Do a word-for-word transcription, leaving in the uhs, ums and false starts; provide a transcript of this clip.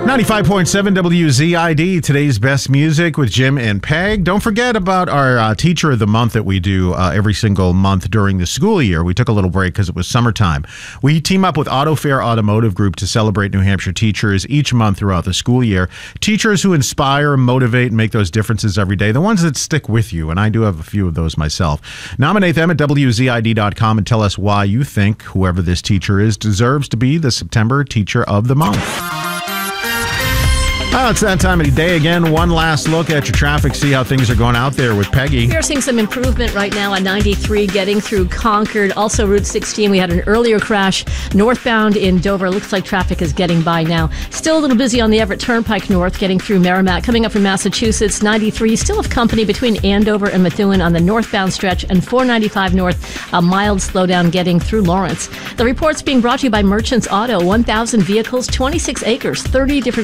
ninety-five point seven W Z I D, today's best music with Jim and Peg. Don't forget about our uh, Teacher of the Month that we do uh, every single month during the school year. We took a little break because it was summertime. We team up with Auto Fair Automotive Group to celebrate New Hampshire teachers each month throughout the school year. Teachers who inspire, motivate, and make those differences every day. The ones that stick with you, and I do have a few of those myself. Nominate them at W Z I D dot com and tell us why you think whoever this teacher is deserves to be the September Teacher of the Month. Oh, it's that time of the day again. One last look at your traffic, see how things are going out there with Peggy. We are seeing some improvement right now on ninety-three getting through Concord. Also Route sixteen, we had an earlier crash northbound in Dover. Looks like traffic is getting by now. Still a little busy on the Everett Turnpike North getting through Merrimack. Coming up from Massachusetts, ninety-three still have company between Andover and Methuen on the northbound stretch, and four ninety-five north, a mild slowdown getting through Lawrence. The report's being brought to you by Merchants Auto. one thousand vehicles, twenty-six acres, thirty different